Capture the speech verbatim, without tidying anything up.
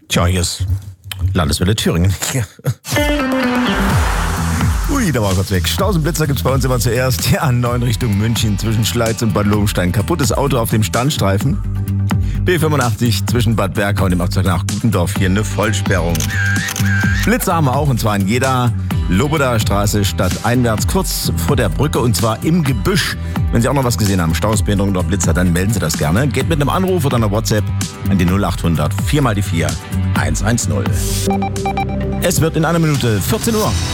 Tja, hier ist Landeswelle Thüringen. Ui, da war er kurz weg. Staus und Blitzer gibt's bei uns immer zuerst. Ja, neun Richtung München zwischen Schleiz und Bad Lobenstein. Kaputtes Auto auf dem Standstreifen. B fünfundachtzig zwischen Bad Berka und dem Abzweig nach Gutendorf. Hier eine Vollsperrung. Blitzer haben wir auch, und zwar in jeder Lobodaer Straße stadteinwärts, kurz vor der Brücke, und zwar im Gebüsch. Wenn Sie auch noch was gesehen haben, Stausbehinderung oder Blitzer, dann melden Sie das gerne. Geht mit einem Anruf oder einer WhatsApp an die null achthundert vier mal die vier eins eins null. Es wird in einer Minute vierzehn Uhr.